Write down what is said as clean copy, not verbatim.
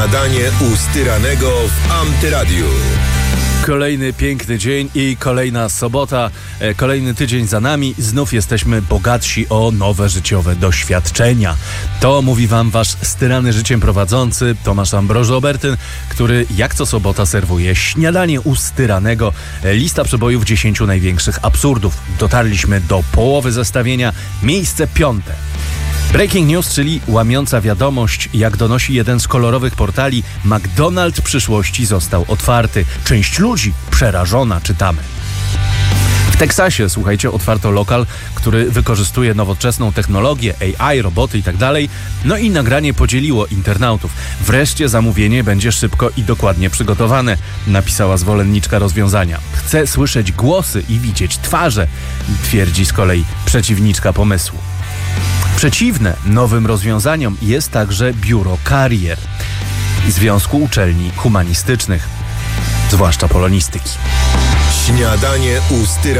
Śniadanie u Styranego w Antyradiu. Kolejny piękny dzień i kolejna sobota, kolejny tydzień za nami. Znów jesteśmy bogatsi o nowe życiowe doświadczenia. To mówi wam wasz styrany życiem prowadzący Tomasz Ambroży-Obertyn, który jak co sobota serwuje śniadanie u Styranego. Lista przebojów 10 największych absurdów. Dotarliśmy do połowy zestawienia, miejsce 5. Breaking news, czyli łamiąca wiadomość, jak donosi jeden z kolorowych portali, McDonald's przyszłości został otwarty. Część ludzi przerażona, czytamy. W Teksasie, słuchajcie, otwarto lokal, który wykorzystuje nowoczesną technologię, AI, roboty itd. No i nagranie podzieliło internautów. Wreszcie zamówienie będzie szybko i dokładnie przygotowane, napisała zwolenniczka rozwiązania. Chcę słyszeć głosy i widzieć twarze, twierdzi z kolei przeciwniczka pomysłu. Przeciwne nowym rozwiązaniom jest także biuro karier Związku Uczelni Humanistycznych, zwłaszcza polonistyki. Śniadanie u Styranego.